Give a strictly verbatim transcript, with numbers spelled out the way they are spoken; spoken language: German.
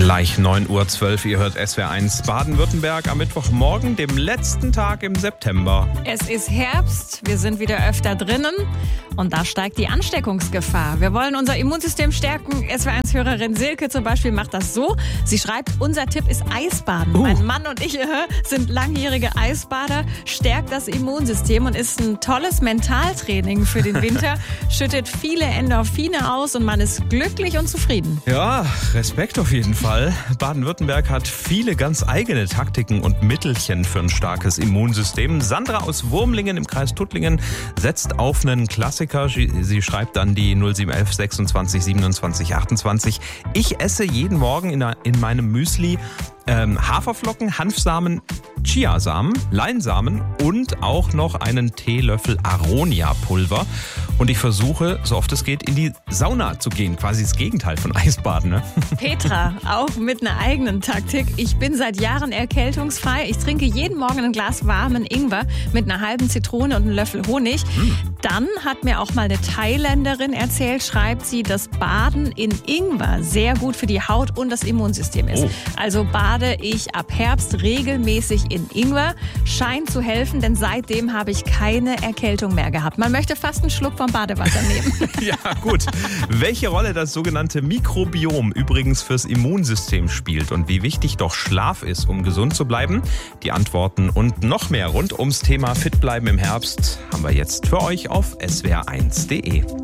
Gleich neun Uhr zwölf, ihr hört S W R eins Baden-Württemberg am Mittwochmorgen, dem letzten Tag im September. Es ist Herbst, wir sind wieder öfter drinnen und da steigt die Ansteckungsgefahr. Wir wollen unser Immunsystem stärken. S W R eins-Hörerin Silke zum Beispiel macht das so. Sie schreibt, unser Tipp ist Eisbaden. Uh. Mein Mann und ich äh, sind langjährige Eisbader, stärkt das Immunsystem und ist ein tolles Mentaltraining für den Winter, schüttet viele Endorphine aus und man ist glücklich und zufrieden. Ja, Respekt auf jeden Fall. Baden-Württemberg hat viele ganz eigene Taktiken und Mittelchen für ein starkes Immunsystem. Sandra aus Wurmlingen im Kreis Tuttlingen setzt auf einen Klassiker. Sie schreibt an die null sieben elf sechsundzwanzig siebenundzwanzig achtundzwanzig. Ich esse jeden Morgen in, in meinem Müsli ähm, Haferflocken, Hanfsamen, Chiasamen, Leinsamen und auch noch einen Teelöffel Aronia-Pulver. Und ich versuche, so oft es geht, in die Sauna zu gehen. Quasi das Gegenteil von Eisbaden, ne? Petra, auch mit einer eigenen Taktik. Ich bin seit Jahren erkältungsfrei. Ich trinke jeden Morgen ein Glas warmen Ingwer mit einer halben Zitrone und einem Löffel Honig. Hm. Dann hat mir auch mal eine Thailänderin erzählt, schreibt sie, dass Baden in Ingwer sehr gut für die Haut und das Immunsystem ist. Oh. Also bade ich ab Herbst regelmäßig in Ingwer. Scheint zu helfen, denn seitdem habe ich keine Erkältung mehr gehabt. Man möchte fast einen Schluck vom Badewasser nehmen. Ja, gut. Welche Rolle das sogenannte Mikrobiom übrigens fürs Immunsystem spielt und wie wichtig doch Schlaf ist, um gesund zu bleiben? Die Antworten und noch mehr rund ums Thema Fit bleiben im Herbst haben wir jetzt für euch auf S W R eins punkt de.